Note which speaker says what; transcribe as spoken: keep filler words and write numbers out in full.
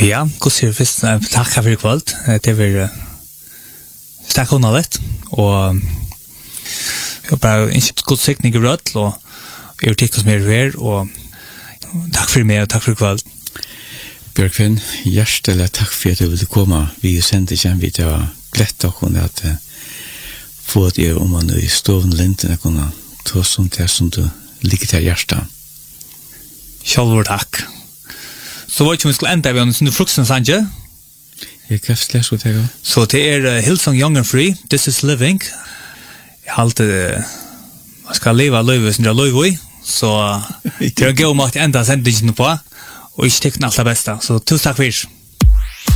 Speaker 1: Ja, god sier først, takk for i kveld. Det var stakk under litt, og jeg bare innkjøpt god sikning i rødt, og jeg har tikket mer ver, og takk for meg, og takk for i kveld.
Speaker 2: Bjørkvin, hjertelig takk for at du ville komme. Vi sendte ikke vi til å glede dere at uh, få at jeg om man i stoven lintene kunne ta sånt her som du liker til hjertet.
Speaker 1: Kjallvår takk. Så var det ikke om vi skulle enda ved en fruksen, Sanje?
Speaker 2: Jeg kan ikke lese det.
Speaker 1: Så det er uh, Hillsong Young and Free, This is Living. Jeg har alltid, uh, man skal leve løyve som jeg har løyve i, så uh, det er en god måte enda sendingen på, og ikke tekne alt det beste. Så tusen takk for